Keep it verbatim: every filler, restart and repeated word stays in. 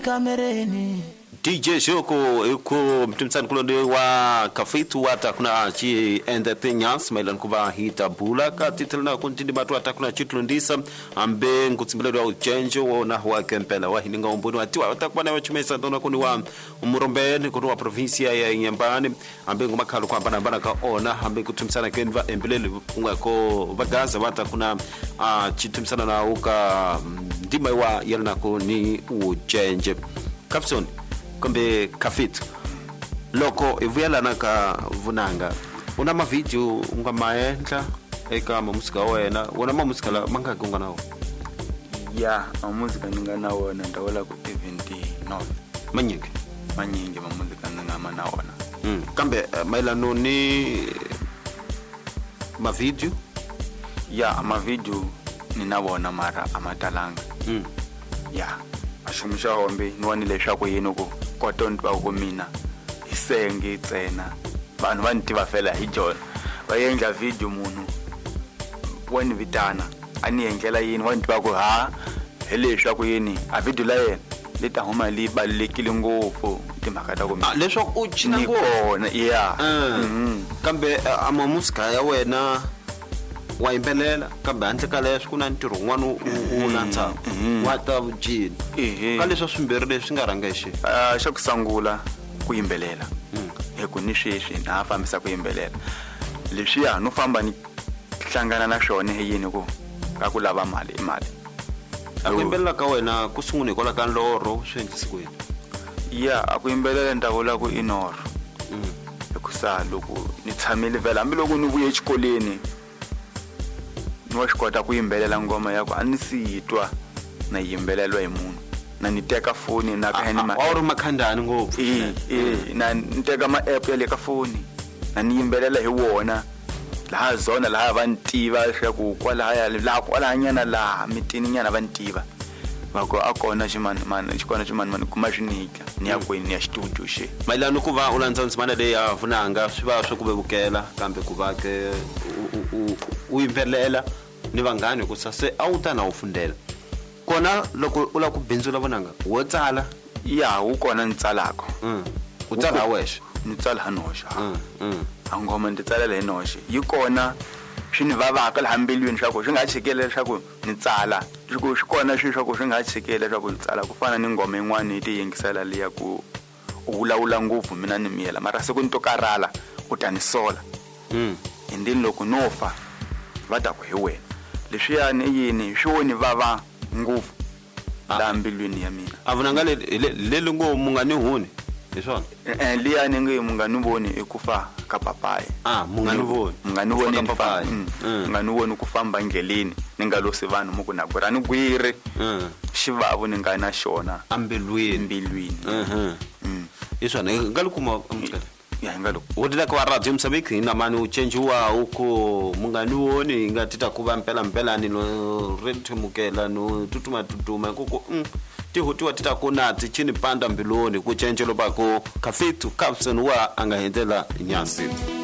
kamereni D J Shoko yuko mtumsani kulonde wa kafitu wata kuna chi anything else mailan kuva hita bula katitel na kuntindi matu wata kuna chitlu ndisa ambe ngutsimbele wa uchenjo wona wa kempela wa hininga umbuni wati wata kubana wa chumesa ndona kuni wa umurombeni kuni wa provinsia ya Nyambani ambe ngumakalu kwa mbana mbana ka ona ambe kutumsana kenva embelele ungako vagaza wata kuna uh, chitumsana na uka ndima wa yalna kuni uchenje Capson kumbe kafitu loko ivuyela naka vunanga una ma video unga maendla eka mamusika wena una mamusika la mangaki unga nawo ya mamusika ninga nawo ndawela ku event no manyingi manyingi mamusika ninga manawona mm kambe uh, mailano ni ma video ya ma video ninawona mara amatalanga mm ya ashumisha hombe niwanile shako yini ko kotonto ba ku mina isenge tsena vanhu vantiva fela hi John vayenga video munhu wani vitana ani yengela yini wantiva ku ha heleswa ku yini a video la yena leta homa li balekile ngopfu timhaka ta ku mina leswo u china ngo kona yeah mhm kambe ama musika ya wena wa imbelela kambe hantle ka leswi kuna ntirho n'wana unantsa wata vujini ka leswi swimbirhi leswi nga rhanga xi ah xa ku sangula ku yimbelela hi ku ni sweswi na fambisa ku yimbelela leswi ya no famba ni hlangana na swona hi yini ku ka ku lava mali mali a ku yimbelela ka wena ku sungune kola ka loro swi endlisikwini ya a ku yimbelela ndavula ku inoro hi ku sa loko ni tshamile vela hambi loko ni vuye exikoleni no xikota ku yimbelela ngoma yako a ni sitwa na yimbelelwa hi munhu na ni teka foni na ka heni ma or makhandani ngopfu eh eh na ni teka ma app ya le ka foni na ni yimbelela hi wona laha zona laha vantiva leswaku kwala ya la kwala nyana la mitini nyana vantiva vako akona ximani mani xikona ximani mani kuma xinika ni ya kwini ya studio xe mayilano ku va u landza ndzimana leyi ya vunanga swi va swi ku vevukela kambe ku va ke u yimbelela ni vanghani ku sase a wu ta na u fundela kona loko u la ku bindzula vunanga wo tsala ya u kona ntsalako mm u tsala wexe ni tsala hanosha mm angoma ndi tsalela hi noxe yi kona swini vavaka la hambilweni swa ku swi nga chikela swa ku ni tsala swi swi kona swi swa ku swi nga chikela swa ku ni tsala ku fana ni ngoma yin'wana yi ti yingisela liya ku ulawula ngopfu mina ni miyela mara siku ni to karala u ta ni sola mm endeni loko no fa va ta ku hi wena leswiyani yini swi woni vava ngopfu la hambilweni ya mina a vunanga le le ngo mungani huni leswona eh liya ni ngi mungani voni ekufa ka papayi ah mungani voni mungani voni ni fa mungani voni ku famba ngeleni ni nga losi vanhu mu ku na ku rani gwiri mm xivavu ni nga na xona ambilweni mbilwini mhm mm iswana ngalukuma amtshela ya ngalo wodila kwa radio Msambiki na mani uchenjuwa uko mungani woni ngatita kuva mpela mpela ni no renthumukela no tutuma tutuma kuko mm ti hotiwa tita kunati chini panda mbiloni ku chenjelo bako kafitu Capson wa anga hendela nyasi